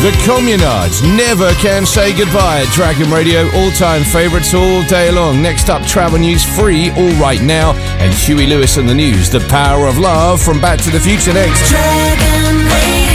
The Communards never can say goodbye at Dragon Radio. All-time favourites all day long. Next up, travel news free all right now. And Huey Lewis and the news. The Power of Love from Back to the Future next. Dragon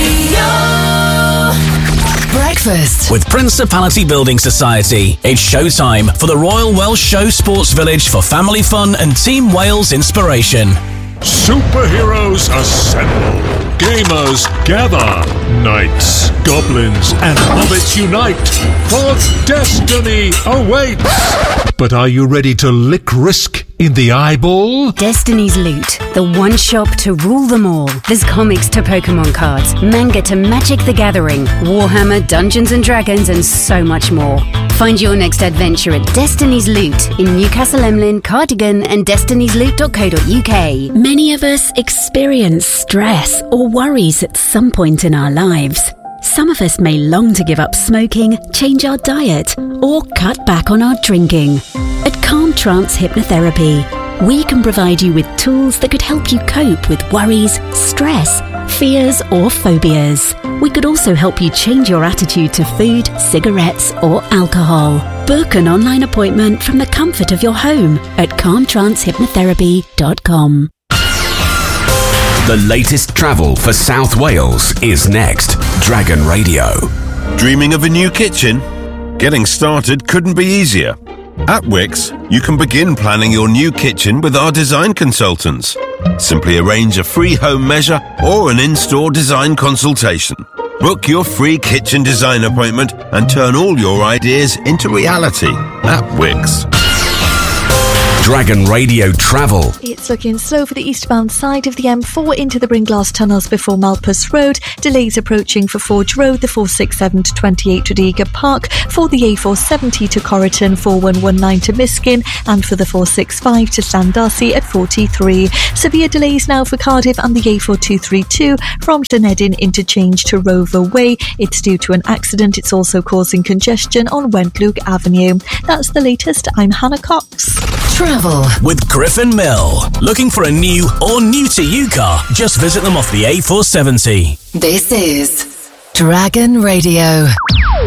Radio. Breakfast with Principality Building Society. It's showtime for the Royal Welsh Show Sports Village for family fun and Team Wales inspiration. Superheroes assemble. Gamers gather. Knights, goblins, and hobbits unite. For destiny awaits. But are you ready to lick risk in the eyeball? Destiny's Loot, the one shop to rule them all. There's comics to Pokemon cards, manga to Magic the Gathering, Warhammer, Dungeons and Dragons, and so much more. Find your next adventure at Destiny's Loot in Newcastle Emlyn, Cardigan, and destinysloot.co.uk. Many of us experience stress or worries at some point in our lives. Some of us may long to give up smoking, change our diet, or cut back on our drinking. At Calm Trance Hypnotherapy, we can provide you with tools that could help you cope with worries, stress, fears, or phobias. We could also help you change your attitude to food, cigarettes, or alcohol. Book an online appointment from the comfort of your home at calmtrancehypnotherapy.com. The latest travel for South Wales is next. Dragon Radio. Dreaming of a new kitchen? Getting started couldn't be easier. At Wix, you can begin planning your new kitchen with our design consultants. Simply arrange a free home measure or an in-store design consultation. Book your free kitchen design appointment and turn all your ideas into reality at Wix. Dragon Radio Travel. It's looking slow for the eastbound side of the M4 into the Bringlass tunnels before Malpas Road. Delays approaching for Forge Road, the 467 to 28 Tredegar Park, for the A470 to Corriton, 4119 to Miskin, and for the 465 to Llandarcy at 43. Severe delays now for Cardiff and the A4232 from Llanedin interchange to Rover Way. It's due to an accident. It's also causing congestion on Wentloog Avenue. That's the latest. I'm Hannah Cox. Travel with Griffin Mill. Looking for a new or new to you car? Just visit them off the A470. This is Dragon Radio.